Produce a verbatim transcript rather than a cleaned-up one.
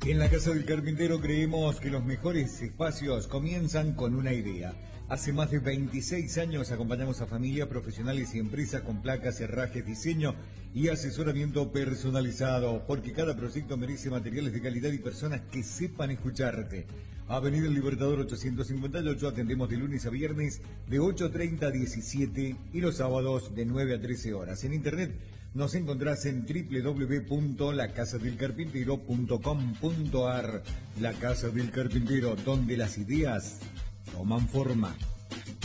En la Casa del Carpintero creemos que los mejores espacios comienzan con una idea. Hace más de veintiséis años acompañamos a familias, profesionales y empresas con placas, herrajes, diseño y asesoramiento personalizado, porque cada proyecto merece materiales de calidad y personas que sepan escucharte. Avenida El Libertador ochocientos cincuenta y ocho, atendemos de lunes a viernes de ocho treinta a diecisiete y los sábados de nueve a trece horas. En internet nos encontrás en doble u doble u doble u punto la casa del carpintero punto com punto a r. La Casa del Carpintero, donde las ideas toman forma.